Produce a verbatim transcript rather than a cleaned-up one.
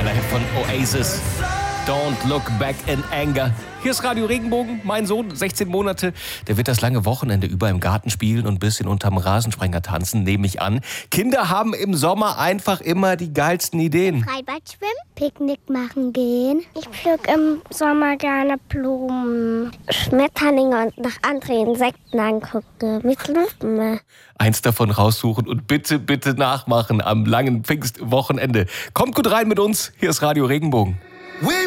Geiler Hit von Oasis. Don't Look Back in Anger. Hier ist Radio Regenbogen. Mein Sohn, sechzehn Monate, der wird das lange Wochenende über im Garten spielen und ein bisschen unterm Rasensprenger tanzen, nehme ich an. Kinder haben im Sommer einfach immer die geilsten Ideen. Freibad schwimmen, Picknick machen gehen. Ich pflück im Sommer gerne Blumen, Schmetterlinge und nach anderen Insekten angucken mit Lupen. Eins davon raussuchen und bitte, bitte nachmachen am langen Pfingstwochenende. Kommt gut rein mit uns. Hier ist Radio Regenbogen.